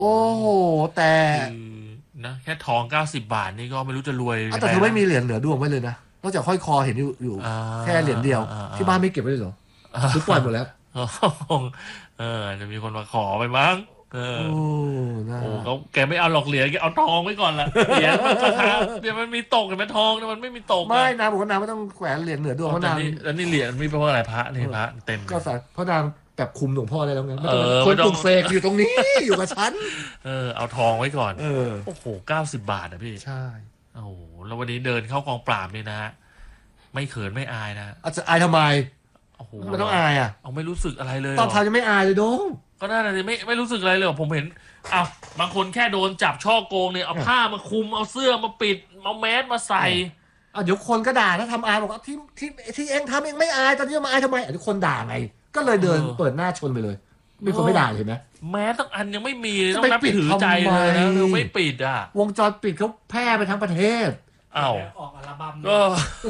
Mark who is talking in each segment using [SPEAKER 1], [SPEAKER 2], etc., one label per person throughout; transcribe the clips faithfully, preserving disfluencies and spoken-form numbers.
[SPEAKER 1] โอ้โหแต่
[SPEAKER 2] นะแค่ทองเก้าสิบบาทนี่ก็ไม่รู้จะรวย
[SPEAKER 1] แต่เธอไม่มีเหรียญเหนือดวงไว้เลยนะนอกจากห้อยคอเห็นอยู่อยู่แค่เหรียญเดียวที่บ้านไม่เก็บไว้เลยเหรอหรือปล่อยหมดแล้ว
[SPEAKER 2] เออจะมีคนมาขอไปมั้งเออ
[SPEAKER 1] โอ้น่า
[SPEAKER 2] โอ้เขาแกไม่เอาหลอกเหรียญแกเอาทองไว้ก่อนละเหรียญมันราคาเดี๋ยวมันมีตกแต่มันทองมันไม่มีตก
[SPEAKER 1] ไม่นะบอกว่านางไม่ต้องแขวนเหรียญเหนือดวงเพราะนาง
[SPEAKER 2] แล้วนี่เหรียญมีเพราะอะไรพระนี่พระเต็ม
[SPEAKER 1] ก็สเพราะนางแบบคุมหลวงพ่อได้แล้วไงไม่ต้องคนปลุกเสกอยู่ตรงนี้อยู่กับฉัน
[SPEAKER 2] เออเอาทองไว้ก่อน
[SPEAKER 1] เออ
[SPEAKER 2] โอ้โหเก้าสิบบาทอ่ะพี่
[SPEAKER 1] ใช่
[SPEAKER 2] โอ้โหแล้ววันนี้เดินเข้ากองปราบนี่นะฮะไม่เขินไม่อายนะ
[SPEAKER 1] อาจจะอายทำไม
[SPEAKER 2] โอ้โห
[SPEAKER 1] มันต้องอายอ่ะ
[SPEAKER 2] เอาไม่รู้สึกอะไรเลย
[SPEAKER 1] ตอนทำยังไม่อายเลยโดง
[SPEAKER 2] ก็น่าจะไม่ไม่รู้สึกอะไรเลยผมเห็นอ้าวบางคนแค่โดนจับช่อโกงเนี่ยเอาผ้ามาคลุมเอาเสื้อมาปิดเอาแมสมาใส่
[SPEAKER 1] อ่ะเดี๋ยวคนก็ด่าถ้าทำอายบอกว่าที่ที่ที่เองทำเองไม่อายตอนนี้มาอายทำไมทุกคนด่าไงก็เลยเดินเปิดหน้าชนไปเลยมีคนไม่ด่าเห็นไหม
[SPEAKER 2] แม้ตั้งอันยังไม่มีต้องนับถือใจเลยนะเออไม่ปิดอ่ะ
[SPEAKER 1] วงจรปิดเขาแพร่ไปทั้งประเทศ
[SPEAKER 2] อ้าว
[SPEAKER 3] ออกอัลบั้ม
[SPEAKER 2] ก็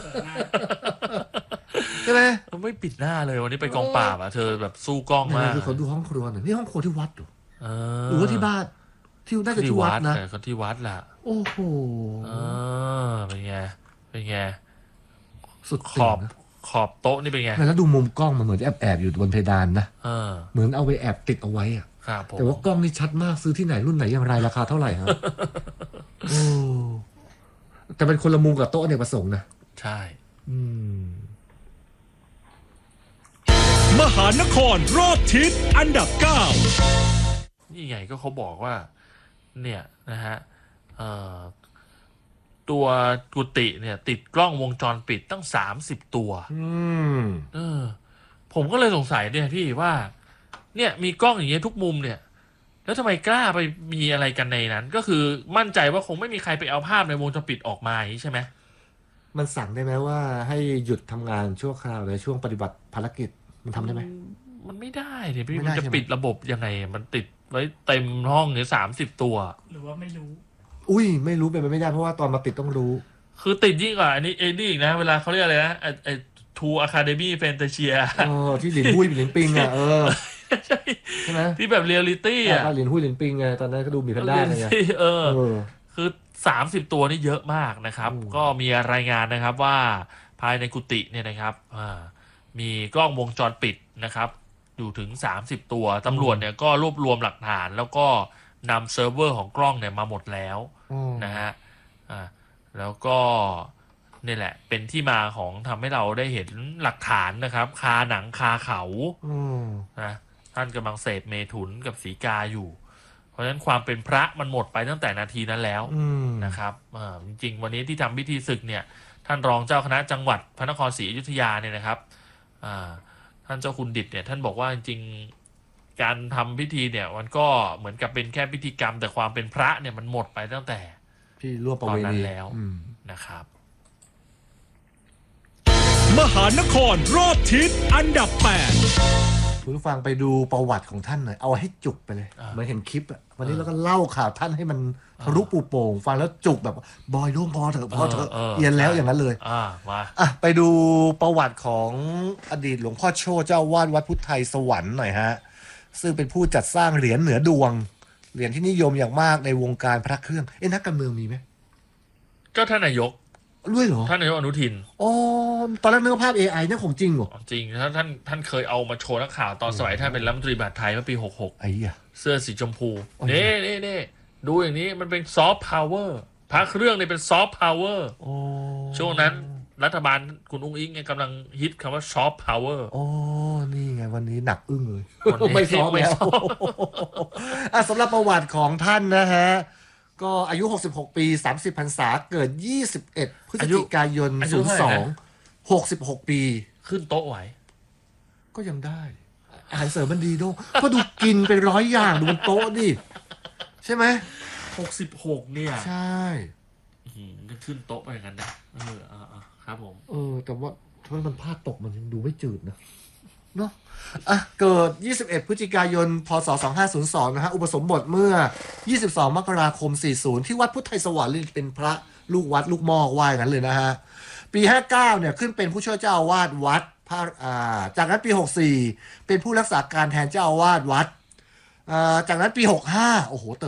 [SPEAKER 1] ใช่ไหม
[SPEAKER 2] ไม่ปิดหน้าเลยวันนี้ไปกองปราบอ่ะเธอแบบสู้กล้องมาก
[SPEAKER 1] คือคนดูห้องครัวหน่อยนี่ห้องครัวที่วัดหรือว่าที่บ้านที่น่าจะที่วัดนะ
[SPEAKER 2] ก็ที่วัดแหละ
[SPEAKER 1] โอ้โห
[SPEAKER 2] เออเป็นไงเป็นไง
[SPEAKER 1] สุด
[SPEAKER 2] ขอบขอบโต๊ะนี่เป็นไง
[SPEAKER 1] แล้วดูมุมกล้องมันเหมือนแอบแอบอยู่บนเพดานนะ
[SPEAKER 2] เออ
[SPEAKER 1] เหมือนเอาไปแอบติดเอาไว้อะแต่ว่ากล้องนี่ชัดมากซื้อที่ไหนรุ่นไหนอย่างไรราคาเท่าไหร่ฮะโอ้แต่เป็นคนละมุมกับโต๊ะเนี่ยประสงค์นะ
[SPEAKER 2] ใช่
[SPEAKER 1] อืม
[SPEAKER 4] มหานครรอบทิศอันดับเก้า
[SPEAKER 2] นี่ไงก็เขาบอกว่าเนี่ยนะฮะเอ่อตัวกุฏิเนี่ยติดกล้องวงจรปิดตั้งสามสิบตัว
[SPEAKER 1] อืม
[SPEAKER 2] เออผมก็เลยสงสัยเนี่ยพี่ว่าเนี่ยมีกล้องอย่างเงี้ยทุกมุมเนี่ยแล้วทำไมกล้าไปมีอะไรกันในนั้นก็คือมั่นใจว่าคงไม่มีใครไปเอาภาพในวงจรปิดออกมาอย่างนี้ใช่ไหม
[SPEAKER 1] มันสั่งได้ไหมว่าให้หยุดทำงานชั่วคราวในช่วงปฏิบัติภารกิจมันทำได้ไหม
[SPEAKER 2] มันไม่ได้เนี่ยพี่มันจะปิดระบบยังไงมันติดไว้เต็มห้องเนี่ยสามสิบตัว
[SPEAKER 3] หรือว่าไม่รู้
[SPEAKER 1] อุ้ยไม่รู้เป็นไปไม่ได้เพราะว่าตอนมาติดต้องรู้
[SPEAKER 2] คือติดยิ่งกว่าอันนี้เอ็นนี่อีกนะเวลาเขาเรียกอะไรนะไอไอทูอะคาเดมี่แฟนตาเชีย
[SPEAKER 1] เออที่หลินหุ้ยหลินปิงอ่ะเออ
[SPEAKER 2] ใช่ใช่ไหมที่แบบเรียลลิตี้อ่ะ
[SPEAKER 1] หลินหุ้ยหลินปิงไงตอนนั้นก็ดูมีแพนด้าไง
[SPEAKER 2] เออคือสามสิบตัวนี่เยอะมากนะครับก็มีรายงานนะครับว่าภายในกุฏิเนี่ยนะครับมีกล้องวงจรปิดนะครับอยู่ถึงสามสิบตัวตำรวจเนี่ยก็รวบรวมหลักฐานแล้วก็นำเซิร์ฟเวอร์ของกล้องเนี่ยมาหมดแล้วนะฮะอ่าแล้วก็นี่แหละเป็นที่มาของทำให้เราได้เห็นหลักฐานนะครับคาหนังคาเขานะท่านกำลังเสพเมถุนกับสีกาอยู่เพราะฉะนั้นความเป็นพระมันหมดไปตั้งแต่นาทีนั้นแล้วนะครับจริงๆวันนี้ที่ทำพิธีศึกเนี่ยท่านรองเจ้าคณะจังหวัดพระนครศรีอยุธยาเนี่ยนะครับท่านเจ้าคุณดิษฐ์เนี่ยท่านบอกว่าจริงๆการทำพิธีเนี่ยมันก็เหมือนกับเป็นแค่พิธีกรรมแต่ความเป็นพระเนี่ยมันหมดไปตั้งแต่
[SPEAKER 1] ที่ร่วมประเวณี
[SPEAKER 2] แล้วนะครับ
[SPEAKER 4] มหานครรอบทิศอันดับแปด
[SPEAKER 1] คุณฟังไปดูประวัติของท่านหน่อยเอาให้จุกไปเลยเหมือนเห็นคลิปอ่ะวันนี้เราก็เล่าข่าวท่านให้มันทะลุปูโป่งฟังแล้วจุกแบบบอยร่วงพอเถอะพอเถอะเอียนแล้วอย่างนั้นเลย
[SPEAKER 2] อ่ามา
[SPEAKER 1] อ่ะไปดูประวัติของอดีตหลวงพ่อโชติเจ้าวาดวัดพุทธไทยสวรรค์หน่อยฮะซึ่งเป็นผู้จัดสร้างเหรียญเหนือดวงเหรียญที่นิยมอย่างมากในวงการพระเครื่องเอ๊ะนักการเมืองมีไหม
[SPEAKER 2] ก็ท่านนายก
[SPEAKER 1] ด้วยเหรอ
[SPEAKER 2] ท่านนายกอนุทิน
[SPEAKER 1] อ๋อตอนแรกนึกว่าภาพ เอ ไอ เนี่ยของจริงเหรอ
[SPEAKER 2] จริงท่านท่านท่านเคยเอามาโชว์นักข่าวตอนสมัยท่านเป็นรัฐมนตรีมหาดไทยเมื่อปีหกหก
[SPEAKER 1] ไอ้อะ
[SPEAKER 2] เสื้อสีชมพูเน่เน่เน่ดูอย่างนี้มันเป็นซอฟต์พาวเวอร์พระเครื่องนี่เป็นซอฟต์พาวเวอร์ช่วงนั้นรัฐบาลคุณอุ้งอิงกำลังฮิตคำว่าซอฟต์พาวเวอร์
[SPEAKER 1] โอ้นี่ไงวันนี้หนักอึ้งเลยไม่ซอฟต์แล้วอ่ะสำหรับประวัติของท่านนะฮะก็อายุหกสิบหกปีสามสิบพรรษาเกิดยี่สิบเอ็ดพฤศจิกายนศูนย์สอง หกสิบหกปี
[SPEAKER 2] ขึ้นโต๊ะไหว
[SPEAKER 1] ก็ยังได้อาหารเสริมมันดีด้วยก็ดูกินไปร้อยอย่างดูบนโต๊ะดิใช่ไหม
[SPEAKER 2] หกสิบหกเนี่ย
[SPEAKER 1] ใช่
[SPEAKER 2] ขึ้นโต๊ะไปอย่างนั้นนะเอออ่าครับผม
[SPEAKER 1] เออแต่ว่าถ้ามันพลาดตกมันยังดูไม่จืดนะเนาะอ่ะเกิดยี่สิบเอ็ดพฤศจิกายนพศสองพันห้าร้อยสองนะฮะอุปสมบทเมื่อยี่สิบสองมกราคมสี่สิบที่วัดพุทธไทยสวรรค์เป็นพระลูกวัดลูกหม้อว่าอย่างนั้นเลยนะฮะปีห้าเก้าเนี่ยขึ้นเป็นผู้ช่วยเจ้าอาวาสวัดพระอ่าจากนั้นปีหกสี่เป็นผู้รักษาการแทนเจ้าอาวาสวัดอ่าจากนั้นปีหกห้าโอ้โหเติบ